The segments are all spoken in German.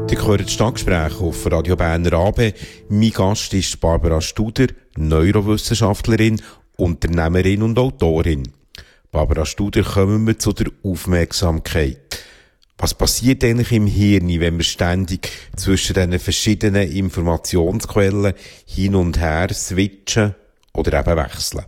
Ihr hört das Stadtgespräch auf Radio Berner AB. Mein Gast ist Barbara Studer, Neurowissenschaftlerin, Unternehmerin und Autorin. Barbara Studer, kommen wir zu der Aufmerksamkeit. Was passiert eigentlich im Hirn, wenn wir ständig zwischen diesen verschiedenen Informationsquellen hin und her switchen oder eben wechseln?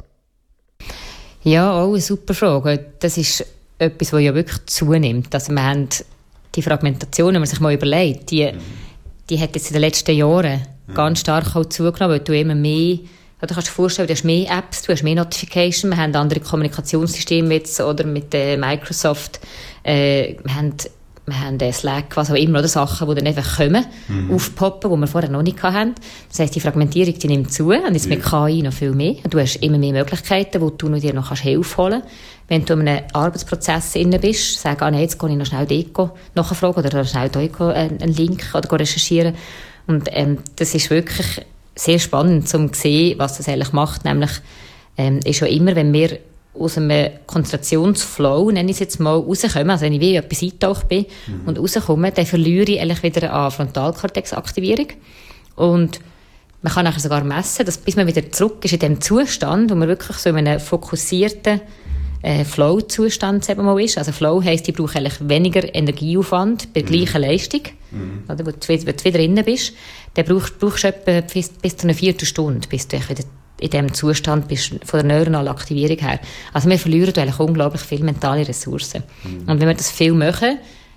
Ja, auch eine super Frage. Das ist etwas, was ja wirklich zunimmt. Also wir haben die Fragmentation, wenn man sich mal überlegt, die hat jetzt in den letzten Jahren ganz stark auch zugenommen, weil du immer mehr, du kannst dir vorstellen, du hast mehr Apps, du hast mehr Notifications, wir haben andere Kommunikationssysteme jetzt, oder mit Microsoft, wir haben Slack, was auch immer, oder Sachen, die dann einfach kommen, aufpoppen, die wir vorher noch nicht hatten. Das heisst, die Fragmentierung, die nimmt zu, und jetzt mit KI noch viel mehr. Du hast immer mehr Möglichkeiten, wo du dir noch Hilfe holen kannst. Wenn du in einem Arbeitsprozess drin bist, sag, nein, jetzt gehe ich noch schnell dort nachfragen oder schnell dort einen Link oder recherchieren. Und das ist wirklich sehr spannend, um zu sehen, was das eigentlich macht. Nämlich ist schon immer, wenn wir aus einem Konzentrationsflow, nenne ich es jetzt mal, rauskommen, also wenn ich wie etwas eingetaucht bin und rauskomme, dann verliere ich eigentlich wieder an Frontalkortexaktivierung. Und man kann nachher sogar messen, dass bis man wieder zurück ist in dem Zustand, wo man wirklich so in einem fokussierten Flow-Zustand eben mal ist. Also Flow heisst, ich brauche eigentlich weniger Energieaufwand bei gleicher Leistung, oder, wo du wieder drin bist. Dann brauchst du etwa bis zu einer Viertelstunde, bis du wieder in diesem Zustand bist, von der neuronalen Aktivierung her. Also wir verlieren eigentlich unglaublich viel mentale Ressourcen. Und wenn wir das viel machen,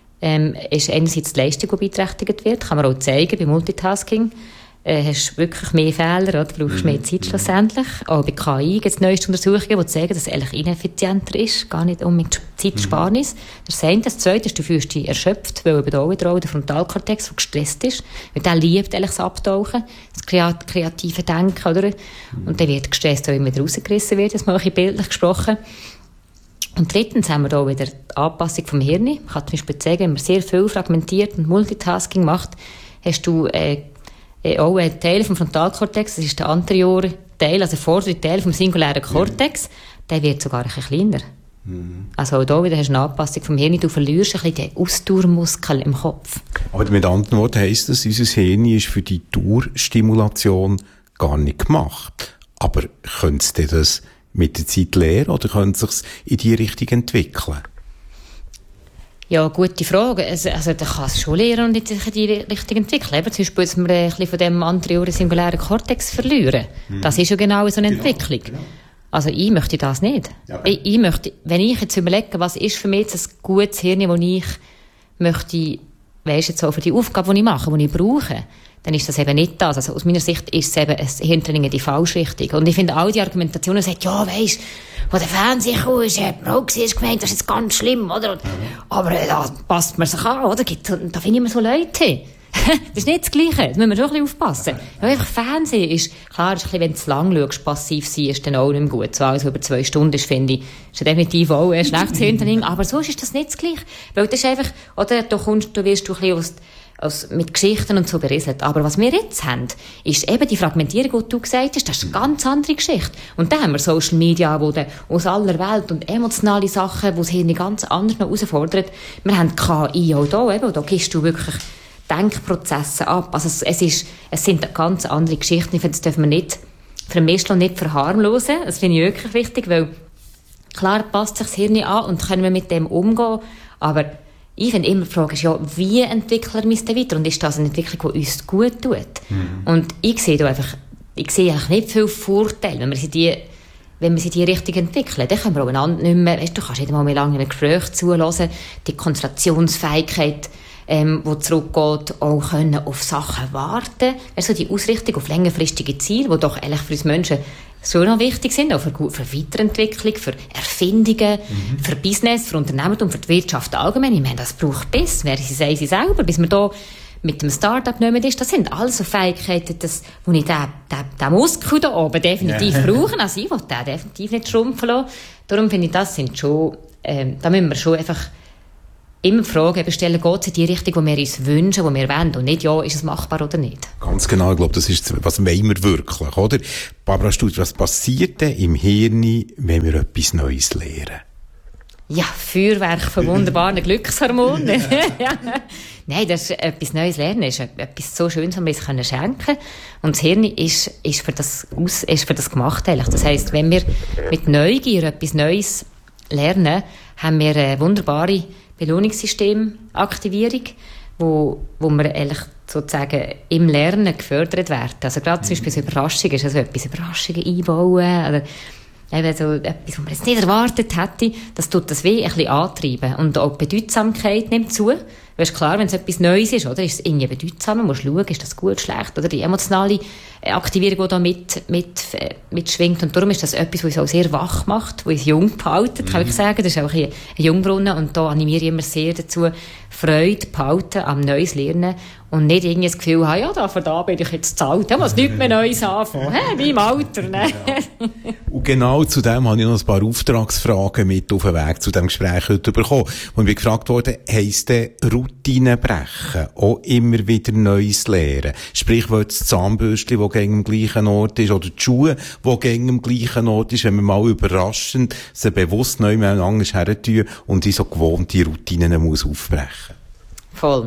ist einerseits die Leistung, die beeinträchtigt wird, kann man auch zeigen, bei Multitasking, hast du wirklich mehr Fehler, oder? Du brauchst mehr Zeit schlussendlich. Auch bei KI gibt es neueste Untersuchungen, die zeigen, dass es eigentlich ineffizienter ist, gar nicht unbedingt Zeitsparnis. Das eine. Das zweite ist, du fühlst dich erschöpft, weil eben auch wieder auch der Frontalkortex, der gestresst ist, weil der liebt eigentlich das Abtauchen, das kreative Denken, oder? Und der wird gestresst, weil immer wieder rausgerissen wird, das mal ein bisschen bildlich gesprochen. Und drittens haben wir da wieder die Anpassung vom Hirn. Man kann zum Beispiel sagen, wenn man sehr viel fragmentiert und Multitasking macht, hast du auch ein Teil vom Frontalkortex, das ist der anteriore Teil, also der vordere Teil vom singulären Kortex, der wird sogar ein bisschen kleiner. Also auch da wieder hast du eine Anpassung vom Hirn, du verlierst ein bisschen den Ausdauermuskel im Kopf. Aber mit anderen Worten heisst das, unser Hirn ist für die Dauerstimulation gar nicht gemacht. Aber könnte es das mit der Zeit lernen oder könnte es sich in die Richtung entwickeln? Ja, gute Frage. Also da kann es schon lernen und sich in die Richtung entwickeln. Eben, zum Beispiel, dass wir ein bisschen von dem anterioren singulären Kortex verlieren. Das ist ja genau so eine Entwicklung. Genau. Also ich möchte das nicht. Ja. Ich möchte, wenn ich jetzt überlege, was ist für mich jetzt ein gutes Hirn, das ich möchte, weisst jetzt auch für die Aufgabe, die ich mache, die ich brauche, dann ist das eben nicht das. Also aus meiner Sicht ist es eben ein Hirntraining in die falsche Richtung. Und ich finde, all die Argumentationen sagen, ja, weisst, wo der Fernseher kam, hat man auch gesehen, gemeint, das ist jetzt ganz schlimm, oder? Aber da passt man sich an, oder? Da finde ich immer so Leute. Das ist nicht das Gleiche. Da müssen wir schon ein bisschen aufpassen. Ja, einfach Fernsehen ist, klar, ist ein bisschen, wenn du zu lang schaust, passiv sein, ist dann auch nicht mehr gut. So alles über 2 Stunden ist, finde ich, ist definitiv auch ein schlechtes Hirntraining. Aber sonst ist das nicht das Gleiche. Weil das ist einfach, oder? Du wirst ein bisschen mit Geschichten und so berieselt. Aber was wir jetzt haben, ist eben die Fragmentierung, die du gesagt hast, das ist eine ganz andere Geschichte. Und dann haben wir Social Media, wo aus aller Welt und emotionale Sachen, wo es hier nicht ganz anders noch herausfordert. Wir haben KI auch da, eben, da gibst du wirklich Denkprozesse ab. Also es sind ganz andere Geschichten. Ich finde, das dürfen wir nicht vermischen und nicht verharmlosen. Das finde ich wirklich wichtig, weil klar passt sich das Hirn an und können wir mit dem umgehen, aber ich finde immer, die Frage ist ja, wie entwickeln wir es denn weiter? Und ist das eine Entwicklung, die uns gut tut? Und ich sehe eigentlich nicht viel Vorteile, wenn wir sie in die Richtung entwickeln. Dann können wir einander nicht mehr, weißt du, kannst nicht mal mehr lange in einem Gespräch zuhören, die Konzentrationsfähigkeit, die zurückgeht, auch können auf Sachen warten. Also die Ausrichtung auf längerfristige Ziele, die doch eigentlich für uns Menschen so noch wichtig sind, auch für Weiterentwicklung, für Erfindungen, für Business, für Unternehmen und für die Wirtschaft allgemein. Ich meine, das braucht bis, wer sie sagen sie selber, bis man da mit dem Start-up nicht ist. Das sind alles so Fähigkeiten, wo ich den Muskel da oben definitiv brauche. Also ich will den definitiv nicht schrumpfen lassen. Darum finde ich, das sind schon, da müssen wir schon einfach immer die Frage stellen, geht es in die Richtung, die wir uns wünschen, die wir wollen, und nicht, ja, ist es machbar oder nicht. Ganz genau, ich glaube, das ist, was wollen wir wirklich, oder? Barbara Studer, was passiert denn im Hirn, wenn wir etwas Neues lernen? Ja, Feuerwerk von wunderbaren Glückshormonen. Ja. Nein, das ist etwas Neues lernen, ist etwas so Schönes, was wir uns schenken können. Und das Hirn ist für das gemacht eigentlich. Das heisst, wenn wir mit Neugier etwas Neues lernen, haben wir eine wunderbare Belohnungssystemaktivierung, wo wir eigentlich sozusagen im Lernen gefördert werden. Also gerade zum Beispiel so Überraschungen, also etwas Überraschungen einbauen oder eben so etwas, was man jetzt nicht erwartet hätte, das tut das ein bisschen antreiben. Und auch die Bedeutsamkeit nimmt zu. Weil es klar, wenn es etwas Neues ist, oder? Ist es irgendwie bedeutsam, man muss schauen, ist das gut, schlecht, oder? Die emotionale Aktivierung, die da mitschwingt. Und darum ist das etwas, was uns auch sehr wach macht, was uns jung behalten, kann ich sagen. Das ist auch ein Jungbrunnen. Und da animiere ich immer sehr dazu, Freude behalten am Neues Lernen. Und nicht irgendwie das Gefühl haben, ja, da bin ich jetzt zu alt, da muss nichts mehr Neues anfangen, wie im Alter. Ne? Ja. Und genau zu dem habe ich noch ein paar Auftragsfragen mit auf den Weg zu diesem Gespräch heute bekommen. Und bin gefragt worden, heisst denn Routinen brechen, auch immer wieder Neues lernen? Sprich, weil das Zahnbürstchen, das gegen am gleichen Ort ist, oder die Schuhe, die gegen am gleichen Ort ist, wenn wir mal überraschend sie bewusst neu anders hertun und in so gewohnte Routinen muss aufbrechen. Voll.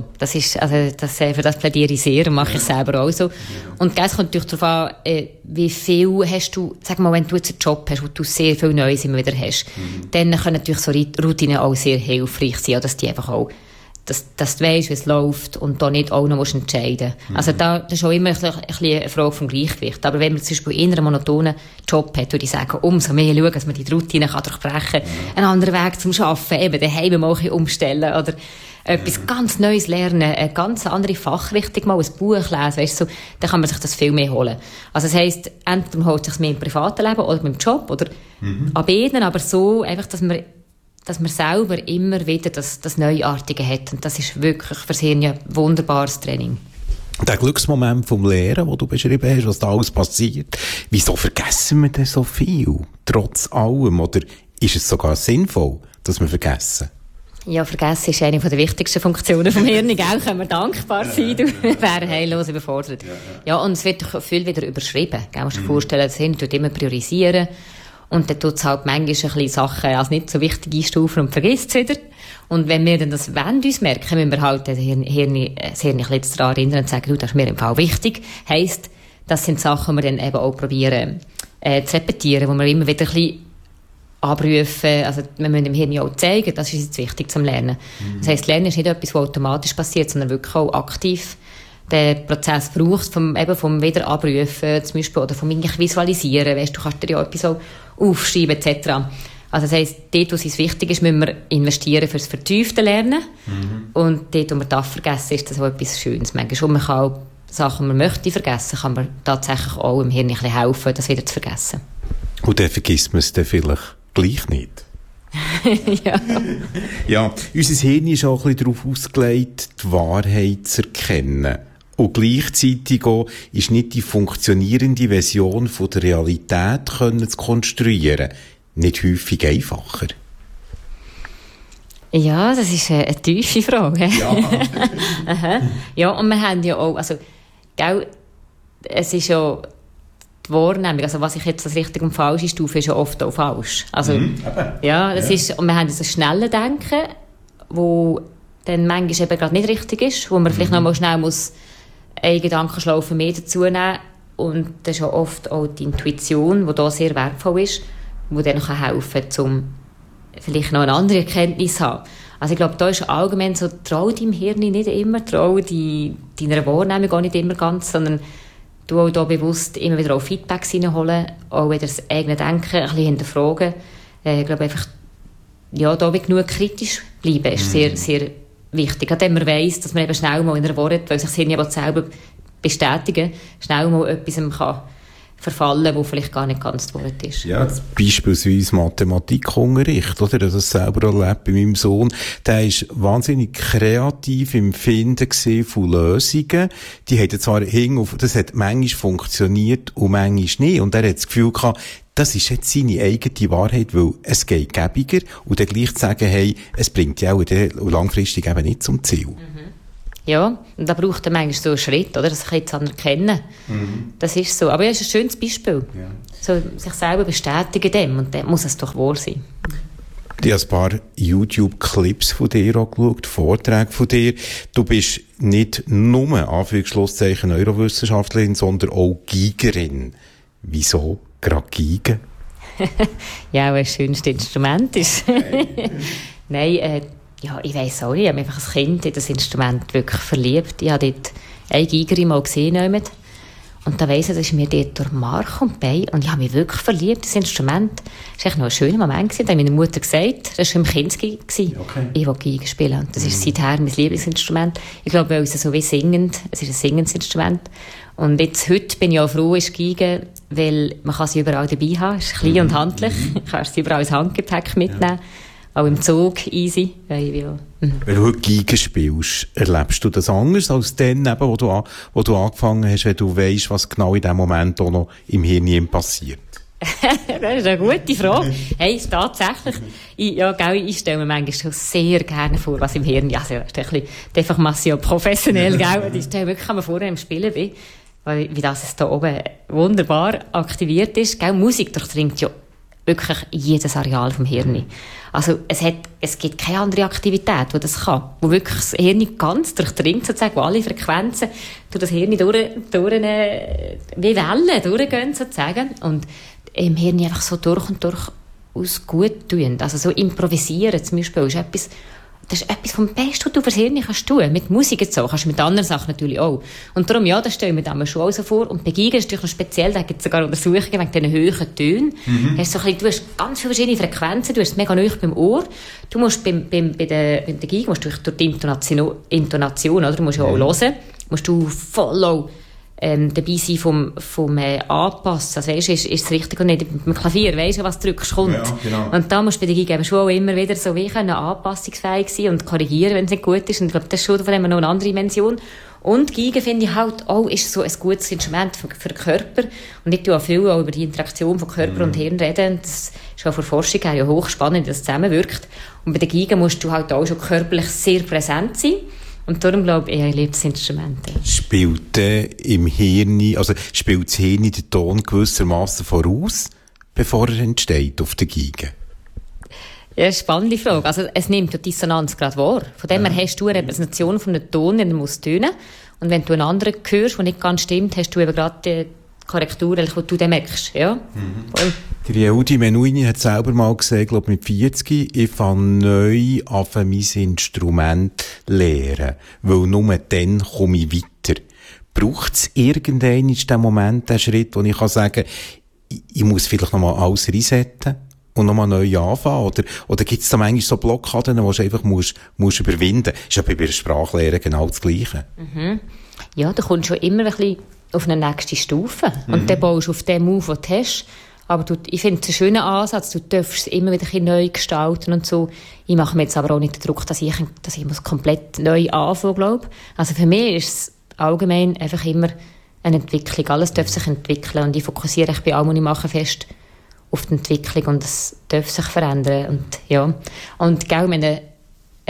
Für das plädiere ich sehr und mache ich selber auch so. Und es kommt natürlich darauf an, wie viel hast du, sag mal, wenn du jetzt einen Job hast, wo du sehr viel Neues immer wieder hast, dann können natürlich so Routinen auch sehr hilfreich sein, dass die einfach auch, dass du weisst, wie es läuft und da nicht auch noch entscheiden musst. Also das ist auch immer ein bisschen eine Frage vom Gleichgewicht. Aber wenn man zum Beispiel in einem monotonen Job hat, würde ich sagen, umso mehr schauen, dass man die Routine durchbrechen kann. Einen anderen Weg zum Arbeiten, eben daheim mal ein bisschen umstellen oder etwas ganz Neues lernen, eine ganz andere Fachrichtung, mal ein Buch lesen, weißt du, so, dann kann man sich das viel mehr holen. Also das heisst, entweder man holt sich mehr im privaten Leben oder mit dem Job oder an beiden, aber so einfach, dass man selber immer wieder das Neuartige hat. Und das ist wirklich für sie ein wunderbares Training. Der Glücksmoment vom Lehren, den du beschrieben hast, was da alles passiert, wieso vergessen wir denn so viel? Trotz allem? Oder ist es sogar sinnvoll, dass wir vergessen? Ja, vergessen ist eine der wichtigsten Funktionen vom Hirn. Auch können wir dankbar sein, du wären heillos überfordert. Ja, und es wird viel wieder überschrieben. Du musst dir vorstellen, das Hirn tut immer priorisieren. Und dann tut es halt manchmal ein bisschen Sachen als nicht so wichtig einstufen und vergisst es wieder. Und wenn wir dann das uns merken, müssen wir halt das Hirn ein bisschen daran erinnern und sagen, das ist mir im Fall wichtig. Heisst, das sind Sachen, die wir dann eben auch probieren zu repetieren, wo wir immer wieder ein bisschen abrufen. Also wir müssen dem Hirn auch zeigen, das ist jetzt wichtig zum Lernen. Das heisst, Lernen ist nicht etwas, was automatisch passiert, sondern wirklich auch aktiv. Der Prozess braucht vom wieder abrufen, zum Beispiel, oder vom Visualisieren. Weißt, du kannst dir ja etwas auch aufschreiben, etc. Also das heisst, dort, wo es wichtig ist, müssen wir investieren fürs vertiefte Lernen. Und dort, wo man das vergessen, ist das auch etwas Schönes. Manchmal, man kann auch Sachen, die man möchte vergessen, kann man tatsächlich auch im Hirn ein bisschen helfen, das wieder zu vergessen. Und dann vergisst man es dann vielleicht gleich nicht. Ja. Ja, unser Hirn ist auch ein bisschen darauf ausgelegt, die Wahrheit zu erkennen. Und gleichzeitig auch ist nicht die funktionierende Version von der Realität zu konstruieren. Nicht häufig einfacher. Ja, das ist eine tiefe Frage. Ja. Ja, und wir haben ja auch, also, gell, es ist ja die Wahrnehmung, also was ich jetzt als richtig und falsch einstufe, ist ja oft auch falsch. Also, ja, das ist, und wir haben das schnelle Denken, wo dann manchmal eben gerade nicht richtig ist, wo man vielleicht noch mal schnell muss einen Gedankenschlaufen mehr dazu nehmen. Und das ist ja oft auch die Intuition, die da sehr wertvoll ist, die dann helfen kann, um vielleicht noch eine andere Erkenntnis zu haben. Also ich glaube, da ist allgemein so, trau deinem Hirn nicht immer, trau deiner Wahrnehmung auch nicht immer ganz, sondern du auch da bewusst immer wieder auch Feedbacks reinholen, auch wieder das eigene Denken ein bisschen hinterfragen. Ich glaube einfach, ja, da genug kritisch bleiben ist sehr, sehr wichtig. Gerade wenn man weiss, dass man eben schnell mal in einer Wort, weil sich das Hirn selber bestätigen, schnell mal etwas kann verfallen, wo vielleicht gar nicht ganz das Wort ist. Ja, beispielsweise Mathematikunterricht, oder? Das ist selber erlebt bei meinem Sohn. Der ist wahnsinnig kreativ im Finden von Lösungen. Die hat zwar das hat manchmal funktioniert und manchmal nicht. Und er hat das Gefühl gehabt, das ist jetzt seine eigene Wahrheit, weil es geht gäbiger und dann gleich zu sagen, hey, es bringt ja auch langfristig eben nicht zum Ziel. Ja, und da braucht er manchmal so einen Schritt, oder? Das kann ich jetzt anerkennen. Das ist so. Aber ja, es ist ein schönes Beispiel. Ja. So, sich selber bestätigen dem, und dann muss es doch wahr sein. Ich habe ein paar YouTube-Clips von dir angeschaut, Vorträge von dir. Du bist nicht nur, Anführungsschlusszeichen, Neurowissenschaftlerin, sondern auch Geigerin. Wieso gerade Geige? Ja, weil das schönste Instrument ist. Nein, ja, ich weiss auch nicht. Ich habe mich einfach als Kind in das Instrument wirklich verliebt. Ich habe dort eine Geigerin mal gesehen. Und da weiss ich, das ist mir dort durch Mark und Bein. Und ich habe mich wirklich verliebt, das Instrument. Das war echt noch ein schöner Moment. Da hat meine Mutter gesagt, das war im Kinski. Okay. Ich will Geige spielen. Und das ist seither mein Lieblingsinstrument. Ich glaube, weil es so wie singend, es ist ein singendes Instrument. Und jetzt, heute bin ich auch froh, ist Geige, weil man kann sie überall dabei haben. Es ist klein und handlich. Ich kann sie überall als Handgepäck mitnehmen. Auch im Zug, easy. Wenn du heute Geige spielst, erlebst du das anders als dann, eben, wo du angefangen hast, wenn du weisst, was genau in diesem Moment auch noch im Hirn passiert? Das ist eine gute Frage. Hey, tatsächlich. Ich stelle mir manchmal schon sehr gerne vor, was im Hirn, also, das ist ein bisschen die Information professionell, gell? Ich stelle mir wirklich vor, wenn ich im Spielen bin, wie das da oben wunderbar aktiviert ist, gell? Musik durchdringt ja wirklich jedes Areal vom Hirn. Also, es gibt keine andere Aktivität, die das kann. Wo wirklich das Hirn ganz durchdringt, sozusagen, wo alle Frequenzen durch das Hirn wie Wellen durchgehen, sozusagen. Und im Hirn einfach so durch und durch aus gut tun. Also, so improvisieren zum Beispiel ist etwas, das ist etwas vom Besten, was du fürs Hirn kannst tun. Mit Musik jetzt so, kannst du mit anderen Sachen natürlich auch. Und darum, ja, das stellen wir dann schon auch so vor. Und bei Geige ist natürlich noch speziell, da gibt es sogar Untersuchungen wegen diesen hohen Tönen. Du hast ganz viele verschiedene Frequenzen, du hast es mega nahe beim Ohr. Du musst bei der Geige, musst du durch die Intonation, oder? Du musst ja auch hören, musst du voll auch dabei sein vom Anpassen. Also, weisst, ist es richtig und nicht beim Klavier, weisst du, was drückst, kommt. Ja, genau. Und da musst du bei der Geige eben schon auch immer wieder so wie können, anpassungsfähig sein und korrigieren, wenn es nicht gut ist. Und ich glaube, das ist schon von dem noch eine andere Dimension. Und Geige, finde ich halt auch, ist so ein gutes Instrument für den Körper. Und ich tue auch viel auch über die Interaktion von Körper und Hirn reden. Das ist auch von der Forschung her ja hochspannend, wie das zusammenwirkt. Und bei der Geige musst du halt auch schon körperlich sehr präsent sein. Und darum glaube ich liebe das Instrument. Spielt im Hirn, also spielt das Hirn den Ton gewissermaßen voraus, bevor er entsteht auf der Geige? Ja, spannende Frage. Also, es nimmt ja Dissonanz gerade wahr. Von dem her hast du eine Repräsentation von einem Ton, der muss tönen. Und wenn du einen anderen hörst, der nicht ganz stimmt, hast du eben gerade die Korrektur, die du dann merkst. Ja? Die Yehudi Menuhin hat selber mal gesagt, glaube mit 40, ich fange neu an mein Instrument lernen, weil nur dann komme ich weiter. Braucht es irgendeinen in diesem Moment den Schritt, wo ich kann sagen, ich muss vielleicht nochmal alles resetten und nochmal neu anfangen? Oder gibt es da manchmal so Blockaden, die du einfach musst überwinden musst? Ist ja bei der Sprachlehre genau das Gleiche. Ja, du kommst schon immer ein bisschen auf eine nächste Stufe. Und dann baust du auf den Move, den du hast. Aber ich finde es einen schönen Ansatz. Du darfst es immer wieder ein bisschen neu gestalten und so. Ich mache mir jetzt aber auch nicht den Druck, dass ich komplett neu anfangen, glaube. Also für mich ist es allgemein einfach immer eine Entwicklung. Alles darf sich entwickeln. Und ich fokussiere bei allem, was ich mache, fest auf die Entwicklung. Und es darf sich verändern. Und ja. Und gell, meine, die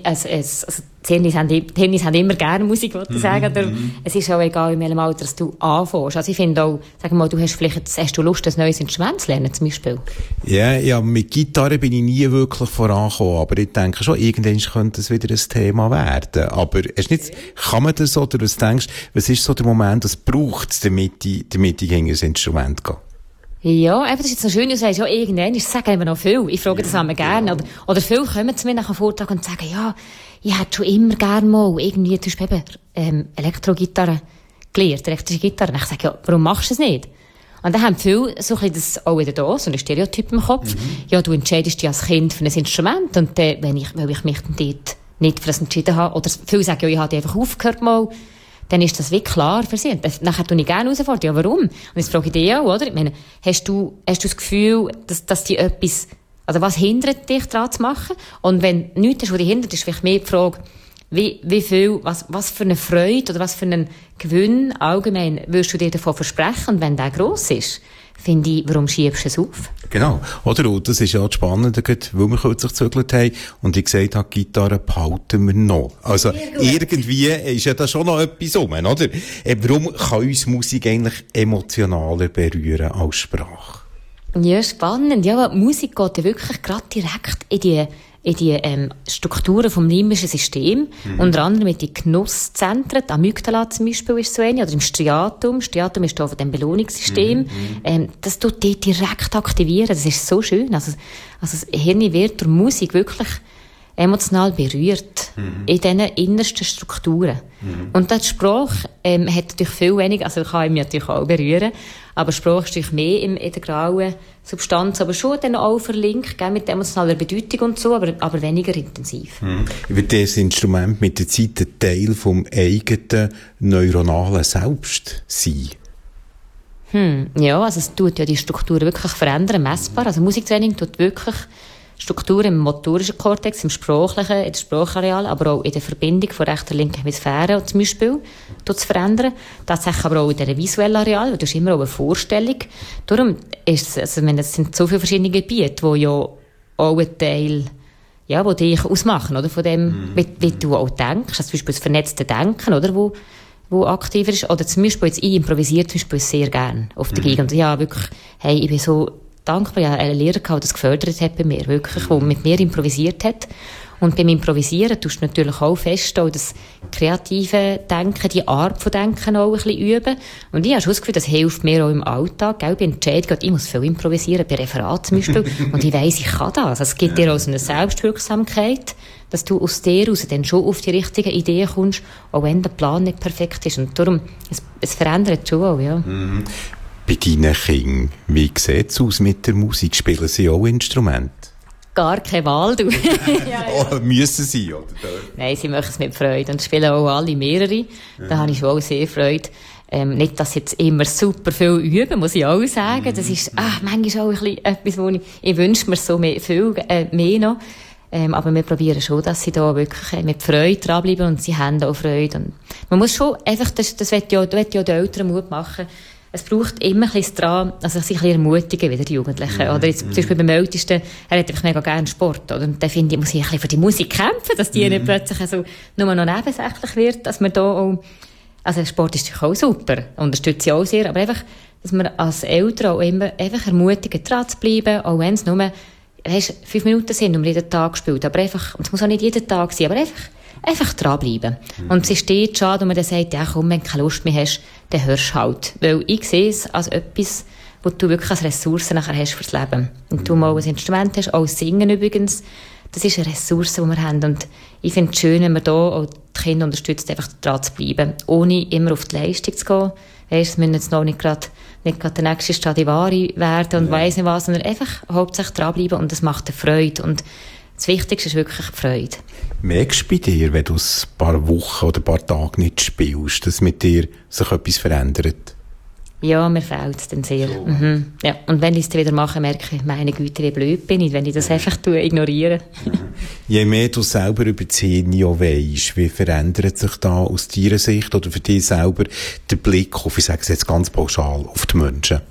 Hirnis haben immer gerne Musik, wollte ich sagen. Es ist auch egal, in welchem Alter du anfängst. Also ich finde auch, sag mal, hast du Lust, ein neues Instrument zu lernen, zum Beispiel? Ja, mit Gitarre bin ich nie wirklich vorangekommen, aber ich denke schon, irgendwann könnte es wieder ein Thema werden. Aber kann man das, oder was denkst du, was ist so der Moment, das braucht es, damit ich gegen ein Instrument gehe? Ja, eben, das ist jetzt so schön, du sagst, ja, irgendwann, ich sage immer noch viel. Ich frage das immer gerne. Oder viele kommen zu mir nach dem Vortrag und sagen, ja, ich hätte schon immer gerne mal irgendwie, zum Beispiel Elektrogitarre gelernt, elektrische Gitarre. Und ich sage, ja, warum machst du es nicht? Und dann haben viele so ein bisschen das auch wieder da, so ein Stereotyp im Kopf. Ja, du entscheidest dich als Kind für ein Instrument und dann, weil ich mich dann dort nicht für das entschieden habe, oder viele sagen, ja, ich habe einfach aufgehört mal, dann ist das wirklich klar für sie. Nachher tue ich gerne herausfordern. Ja, warum? Und jetzt frage ich dich auch, oder? Ich meine, hast du das Gefühl, dass die etwas, also was hindert dich daran zu machen? Und wenn nichts ist, was dich hindert, ist vielleicht mehr die Frage, wie viel, was für eine Freude oder was für einen Gewinn allgemein würdest du dir davon versprechen? Und wenn der gross ist, finde ich, warum schiebst du es auf? Genau. Oder? Und das ist ja das Spannende, weil wir kürzlich gezögert haben und ich gesagt habe, Gitarre behalten wir noch. Also, irgendwie ist ja da schon noch etwas rum, oder? Warum kann uns Musik eigentlich emotionaler berühren als Sprache? Ja, spannend. Ja, die Musik geht ja wirklich gerade direkt in die Strukturen vom limbischen System. Unter anderem mit den Genusszentren, die Amygdala zum Beispiel ist so eine, oder im Striatum. Striatum ist da von dem Belohnungssystem. Das tut die direkt aktivieren. Das ist so schön. Also das Hirn wird durch Musik wirklich emotional berührt in diesen innersten Strukturen. Und die Sprache hat natürlich viel weniger, also kann mich natürlich auch berühren, aber Sprache ist natürlich mehr in der grauen Substanz, aber schon dann auch verlinkt, mit emotionaler Bedeutung und so, aber weniger intensiv. Wird das Instrument mit der Zeit ein Teil vom eigenen neuronalen Selbst sein? Ja, also es tut ja die Strukturen wirklich verändern, messbar. Also Musiktraining tut wirklich Strukturen im motorischen Kortex, im sprachlichen, in der Sprachareal, aber auch in der Verbindung von rechter und linker Hemisphäre zum Beispiel, zu verändern. Tatsächlich aber auch in der visuellen Areal, weil du hast immer auch eine Vorstellung. Darum ist es, also, es sind so viele verschiedene Gebiete, die ja auch ein Teil, ja, die dich ausmachen, oder? Von dem, wie du auch denkst. Also zum Beispiel das vernetzte Denken, oder? Wo aktiver ist. Oder zum Beispiel jetzt, ich improvisiere zum Beispiel sehr gerne auf der Gegend. Ja, wirklich, hey, ich bin so dankbar, ja, einen Lehrer gehabt, der das gefördert hat bei mir, wirklich, der mit mir improvisiert hat. Und beim Improvisieren tust du natürlich auch feststellen, das kreative Denken, die Art von Denken auch ein bisschen üben. Und ich habe schon das Gefühl, das hilft mir auch im Alltag, gell? Bei Entscheidungen, ich muss viel improvisieren, bei Referaten zum Beispiel. Und ich weiss, ich kann das. Es gibt dir auch so eine Selbstwirksamkeit, dass du aus dir raus dann schon auf die richtigen Ideen kommst, auch wenn der Plan nicht perfekt ist. Und darum, es verändert schon auch, ja. Bei deinen Kindern, wie sieht es aus mit der Musik? Spielen sie auch Instrumente? Gar keine Wahl, du. Ja. Oh, müssen sie, oder? Nein, sie machen es mit Freude und spielen auch alle mehrere. Da habe ich schon auch sehr Freude. Nicht, dass sie jetzt immer super viel üben, muss ich auch sagen. Das ist, manchmal auch ein bisschen etwas, wo ich wünsche mir so viel mehr noch. Aber wir probieren schon, dass sie da wirklich mit Freude dranbleiben und sie haben auch Freude. Und man muss schon einfach, das will ja die Eltern Mut machen. Es braucht immer ein bisschen dran, also sich ein bisschen ermutigen, wieder die Jugendlichen. Oder jetzt, zum Beispiel beim Ältesten, er hat einfach mega gerne Sport, oder? Und dann finde ich, muss ich ein bisschen für die Musik kämpfen, dass die nicht plötzlich so nur noch nebensächlich wird, dass man da auch, also Sport ist natürlich auch super, unterstütze ich auch sehr, aber einfach, dass man als Eltern auch immer einfach ermutigen, dran zu bleiben, auch wenn es nur, 5 Minuten sind, und man jeden Tag spielt, aber einfach, und es muss auch nicht jeden Tag sein, aber einfach dranbleiben. Und es ist dort schade, wenn man dann sagt, ja komm, wenn du keine Lust mehr hast, dann hörst du halt. Weil ich sehe es als etwas, wo du wirklich als Ressource nachher hast fürs Leben. Und du mal ein Instrument hast, auch Singen übrigens, das ist eine Ressource, die wir haben. Und ich finde es schön, wenn man da auch die Kinder unterstützt, einfach dran zu bleiben, ohne immer auf die Leistung zu gehen. Weisst, wir müssen jetzt noch nicht gerade der nächste Stradivari werden und weiss nicht was, sondern einfach hauptsächlich dranbleiben und das macht eine Freude. Und das Wichtigste ist wirklich die Freude. Merkst du bei dir, wenn du ein paar Wochen oder ein paar Tage nicht spielst, dass mit dir sich etwas verändert? Ja, mir fehlt es dann sehr. So. Ja. Und wenn ich es wieder mache, merke ich, meine Güte, wie blöd bin ich, wenn ich das einfach ignoriere. Je mehr du selber über 10 Jahre weisst, wie verändert sich da aus deiner Sicht oder für dich selber der Blick auf, ich sage es jetzt ganz pauschal, auf die Menschen?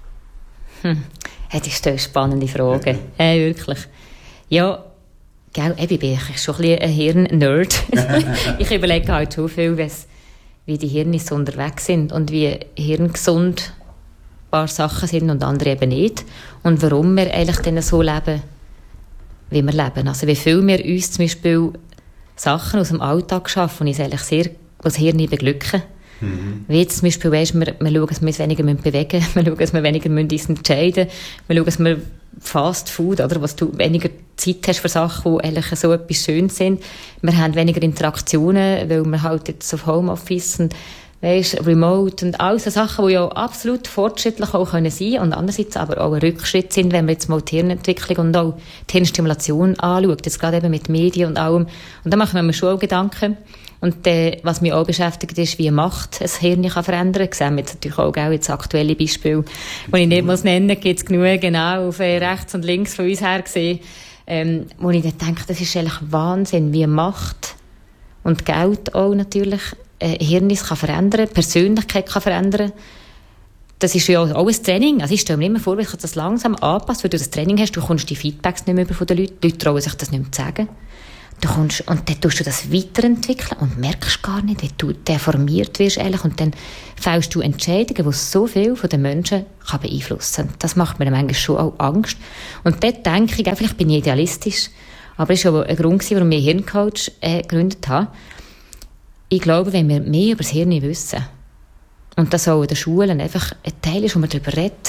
Das ist eine spannende Frage. Wirklich. Ja, gell, ich bin schon ein bisschen ein Hirn-Nerd. Ich überlege halt schon viel, wie die Hirne so unterwegs sind und wie hirngesund ein paar Sachen sind und andere eben nicht. Und warum wir eigentlich dann so leben, wie wir leben. Also wie viel wir uns zum Beispiel Sachen aus dem Alltag schaffen, und uns eigentlich sehr das Hirn beglücken. Wie jetzt zum Beispiel, weißt, wir schauen, dass wir uns weniger bewegen müssen, wir schauen, dass wir weniger uns entscheiden müssen, wir schauen, dass wir Fast Food, oder, was du weniger Zeit hast für Sachen, die eigentlich so etwas Schönes sind. Wir haben weniger Interaktionen, weil wir halt jetzt auf Homeoffice und Remote und all so Sachen, die ja absolut fortschrittlich auch sein können und andererseits aber auch ein Rückschritt sind, wenn man jetzt mal die Hirnentwicklung und auch die Hirnstimulation anschaut, jetzt gerade eben mit Medien und allem. Und da machen wir mir schon auch Gedanken. Und was mich auch beschäftigt, ist, wie Macht ein Hirn kann verändern. Das sehen wir jetzt natürlich auch jetzt aktuelle Beispiele, die ich nicht muss nennen, gibt es genug, genau, auf rechts und links von uns her gesehen, wo ich dann denke, das ist eigentlich Wahnsinn, wie Macht und Geld auch natürlich Hirn kann verändern, Persönlichkeit kann verändern. Das ist ja auch ein Training. Also ich stelle mir immer vor, wie ich das langsam anpasse, weil du das Training hast, du kommst die Feedbacks nicht mehr über von den Leuten, die Leute trauen sich das nicht mehr zu sagen. Und dann tust du das weiterentwickeln und merkst gar nicht, wie du deformiert wirst eigentlich. Und dann fällst du Entscheidungen, die so viel von den Menschen kann beeinflussen kann. Das macht mir manchmal schon auch Angst. Und dort denke ich, vielleicht bin ich idealistisch, aber das war auch ein Grund, warum ich Hirncoach gegründet habe. Ich glaube, wenn wir mehr über das Hirn wissen, und das auch in den Schulen einfach ein Teil ist, wo man darüber redet,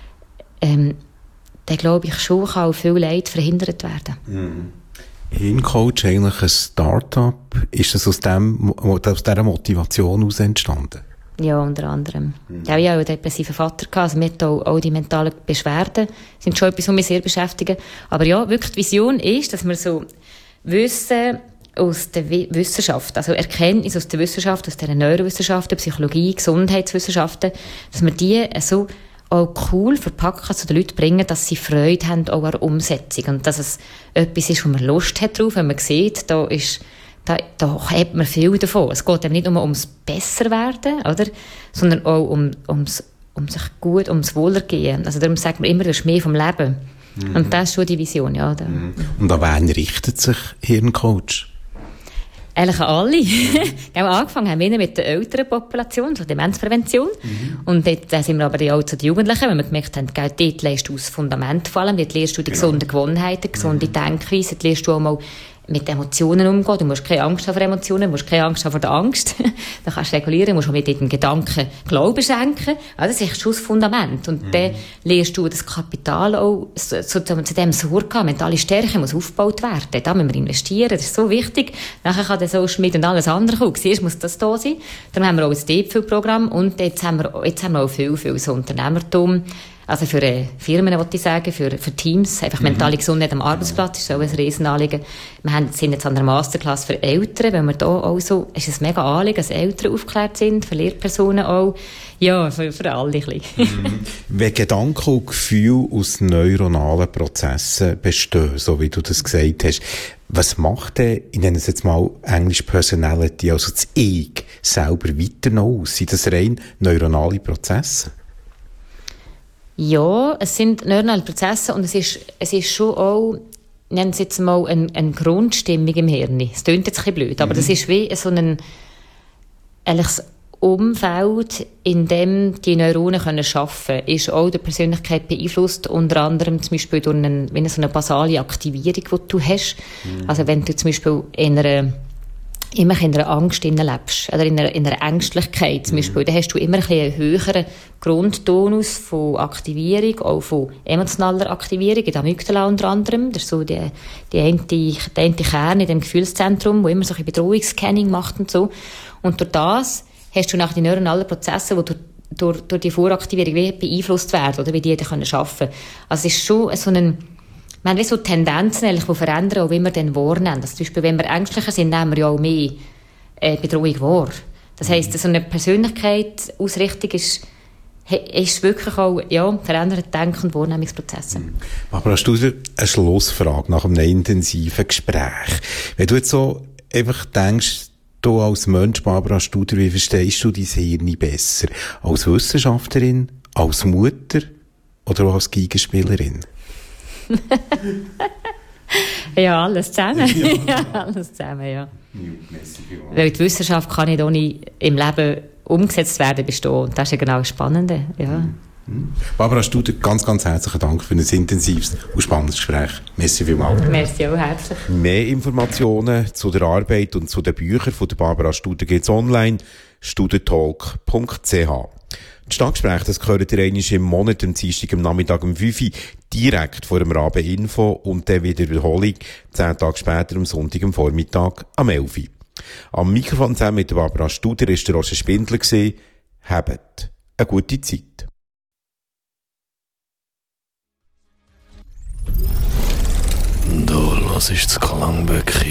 dann glaube ich schon, kann auch viel Leid verhindert werden. Hirncoach eigentlich ein Start-up? Ist das aus dieser Motivation heraus entstanden? Ja, unter anderem. Ja, ich hatte einen depressiven Vater. Also mir auch die mentalen Beschwerden sind schon etwas, was mich sehr beschäftigen. Aber ja, wirklich die Vision ist, dass wir so Wissen aus der Wissenschaft, also Erkenntnis aus der Wissenschaft, aus den Neurowissenschaften, Psychologie, Gesundheitswissenschaften, dass wir die so auch cool verpacken, zu den Leuten bringen, dass sie Freude haben auch an der Umsetzung. Und dass es etwas ist, wo man Lust hat drauf, wenn man sieht, da hat man viel davon. Es geht eben nicht nur ums Besserwerden, oder? Sondern auch um sich gut, ums Wohlergehen. Also darum sagt man immer, das ist mehr vom Leben. Und das ist schon die Vision, ja. Und an wen richtet sich Hirncoach? Eigentlich an alle. Angefangen haben wir mit der älteren Population, so Demenzprävention. Und dort sind wir aber auch zu den Jugendlichen, weil wir gemerkt haben, dort lernst du das Fundament vor allem, dort lernst du die gesunden Gewohnheiten, gesunde Denkweise, dort lernst du auch mal mit Emotionen umgehen. Du musst keine Angst haben vor Emotionen, du musst keine Angst haben vor der Angst. Da kannst du regulieren, du musst auch mit den Gedanken Glauben schenken. Ja, das ist schon das Fundament. Und dann lernst du das Kapital auch zu dem Sorgen. Mentale Stärke muss aufgebaut werden. Da müssen wir investieren, das ist so wichtig. Nachher kann der Social Media und alles andere kommen. Zuerst muss das da sein. Dann haben wir auch ein Deepfield-Programm und jetzt haben wir auch viel so Unternehmertum. Also für Firmen, wollte ich sagen, für Teams, einfach mentale Gesundheit am Arbeitsplatz ist so ein Riesenanliegen. Wir sind jetzt an einer Masterclass für Eltern, weil wir da auch so, es ist ein mega Anliegen, dass Eltern aufgeklärt sind, für Lehrpersonen auch. Ja, für alle ein bisschen. Wenn Gedanken und Gefühle aus neuronalen Prozessen bestehen, so wie du das gesagt hast, was macht denn, ich nenne es jetzt mal Englisch Personality, also das Ich selber weiter noch aus? Sind das rein neuronale Prozesse? Ja, es sind neuronale Prozesse und es ist schon auch, nennen es jetzt mal, eine Grundstimmung im Hirn. Es klingt jetzt ein bisschen blöd, aber das ist wie so ein Umfeld, in dem die Neuronen arbeiten können, ist auch die Persönlichkeit beeinflusst, unter anderem zum Beispiel durch so eine basale Aktivierung, die du hast. Also wenn du zum Beispiel immer in einer Angst lebst, oder in einer Ängstlichkeit zum Beispiel, dann hast du immer ein bisschen einen höheren Grundtonus von Aktivierung, auch von emotionaler Aktivierung, in der Amygdala unter anderem. Das ist so der eine Kern in dem Gefühlszentrum, wo immer so ein Bedrohungsscanning macht und so. Und durch das hast du nachher die neuronalen Prozesse, die durch die Voraktivierung wie beeinflusst werden, oder wie die dann arbeiten können. Also es ist schon so wir haben so Tendenzen, die verändern, auch wie wir dann wahrnehmen. Also zum Beispiel, wenn wir ängstlicher sind, nehmen wir ja auch mehr Bedrohung wahr. Das heisst, so eine Persönlichkeitsausrichtung ist wirklich auch verändert Denken- und Wahrnehmungsprozesse. Aber hast du eine Schlussfrage nach einem intensiven Gespräch? Wenn du jetzt so einfach denkst, du als Mensch, Barbara Studer, wie verstehst du dein Hirn besser? Als Wissenschaftlerin, als Mutter oder auch als Geigenspielerin? Ja, alles zusammen. Ja, alles zusammen, ja. Weil die Wissenschaft kann nicht ohne im Leben umgesetzt werden bestehen. Und das ist ja genau das Spannende. Ja. Barbara Studer, ganz, ganz herzlichen Dank für ein intensives und spannendes Gespräch. Merci vielmals. Merci auch herzlich. Mehr Informationen zu der Arbeit und zu den Büchern von der Barbara Studer gibt es online, studertalk.ch. Das Stadtgespräch, das gehört ihr einmal im Monat, am Dienstag, am Nachmittag um 5 Uhr, direkt vor dem Raben Info und dann wieder Wiederholung 10 Tage später, am Sonntag, am Vormittag, am 11 Uhr. Am Mikrofon zusammen mit der Barbara Studer war der Roger Spindler. Habt eine gute Zeit. Du hörst das Klangböckchen.